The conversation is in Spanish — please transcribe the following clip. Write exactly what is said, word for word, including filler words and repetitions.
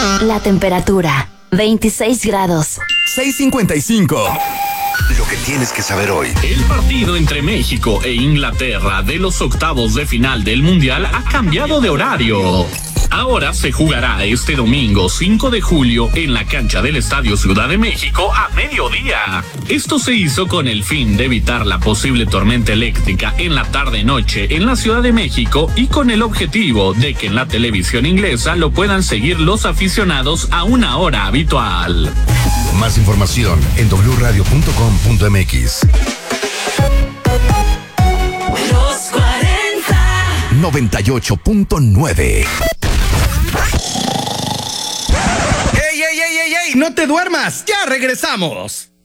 La temperatura, veintiséis grados. seis cincuenta y cinco. Lo que tienes que saber hoy. El partido entre México e Inglaterra de los octavos de final del Mundial ha cambiado de horario. Ahora se jugará este domingo cinco de julio en la cancha del Estadio Ciudad de México a mediodía. Esto se hizo con el fin de evitar la posible tormenta eléctrica en la tarde-noche en la Ciudad de México y con el objetivo de que en la televisión inglesa lo puedan seguir los aficionados a una hora habitual. Más información en doble u radio punto com punto m x. Los cuarenta. noventa y ocho punto nueve. ¡Ey, ey, ey, ey, ey! ¡No te duermas! ¡Ya regresamos!